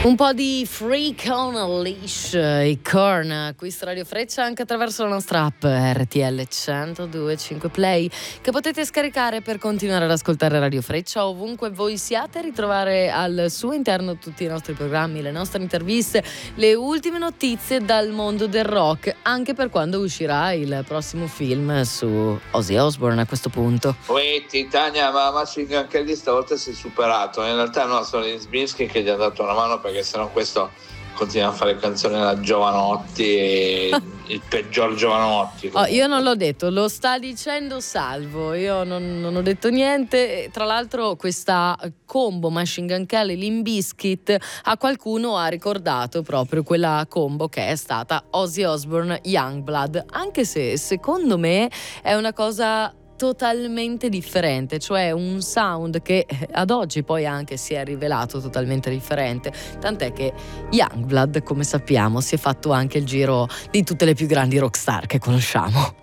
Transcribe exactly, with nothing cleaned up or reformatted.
Un po' di Freak on a Leash, i Korn, qui su Radio Freccia anche attraverso la nostra app R T L centodue e cinque Play, che potete scaricare per continuare ad ascoltare Radio Freccia ovunque voi siate e ritrovare al suo interno tutti i nostri programmi, le nostre interviste, le ultime notizie dal mondo del rock, anche per quando uscirà il prossimo film su Ozzy Osbourne a questo punto. Poi Titania, ma Machine Gun Kelly stavolta si è superato, in realtà no, sono gli Sbinsky che gli ha dato una mano, perché sennò questo continua a fare canzoni da Giovanotti e il peggior Giovanotti. Oh, io non l'ho detto, lo sta dicendo Salvo, io non, non ho detto niente. Tra l'altro questa combo Machine Gun Kelly Limp Bizkit a qualcuno ha ricordato proprio quella combo che è stata Ozzy Osbourne Youngblood, anche se secondo me è una cosa totalmente differente, cioè un sound che ad oggi poi anche si è rivelato totalmente differente, tant'è che Youngblood, come sappiamo, si è fatto anche il giro di tutte le più grandi rockstar che conosciamo.